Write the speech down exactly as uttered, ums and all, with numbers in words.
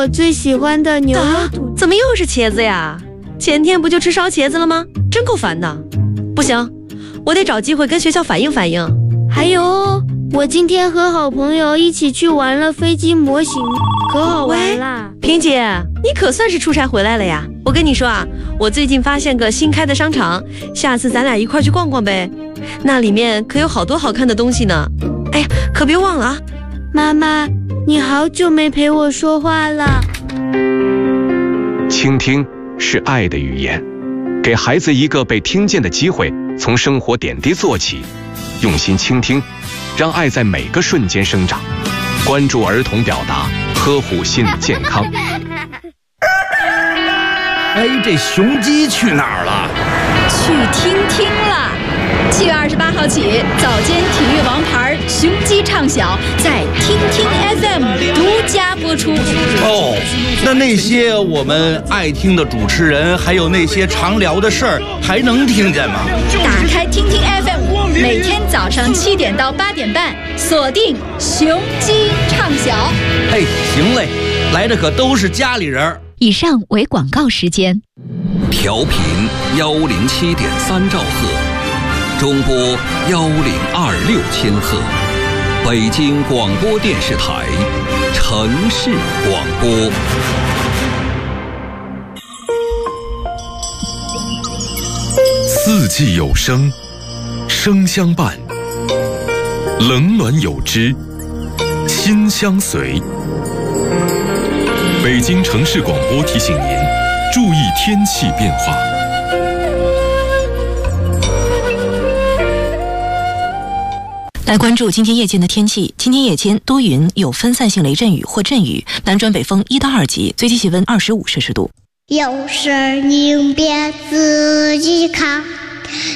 我最喜欢的牛肉土、 啊。怎么又是茄子呀？前天不就吃烧茄子了吗？真够烦的。不行，我得找机会跟学校反映反映。 还有，我今天和好朋友一起去玩了飞机模型，可好玩啦！ 萍姐，你可算是出差回来了呀！我跟你说啊，我最近发现个新开的商场，下次咱俩一块去逛逛呗。那里面可有好多好看的东西呢。哎呀，可别忘了啊！ 妈妈，你好久没陪我说话了。 倾听是爱的语言，给孩子一个被听见的机会，从生活点滴做起，用心倾听，让爱在每个瞬间生长。关注儿童表达，呵护心理健康。 哎，这雄鸡去哪儿了？ 去听听了。七月二十八号起，早间体育王牌雄鸡唱晓在听听 F M 独家播出。 哦，那那些我们爱听的主持人，还有那些常聊的事儿，还能听见吗？ 打开听听 F M， 每天早上七点到八点半，锁定雄鸡唱晓。 嘿，行嘞，来的可都是家里人。 以上为广告时间。 调频幺零七点三兆赫，中波幺零二六千赫，北京广播电视台城市广播。 四季有声，声相伴；冷暖有之，心相随。北京城市广播提醒您，注意天气变化。 来关注今天夜间的天气。今天夜间多云，有分散性雷阵雨或阵雨，南转北风一到二级，最低气温二十五摄氏度。 有事您别自己看。